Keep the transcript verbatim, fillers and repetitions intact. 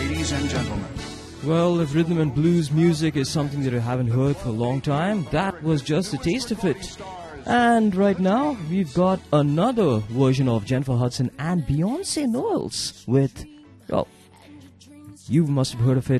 ladies and gentlemen. Well, if rhythm and blues music is something that you haven't heard for a long time, that was just a taste of it. And right now, we've got another version of Jennifer Hudson and Beyonce Knowles with, well, you must have heard of it.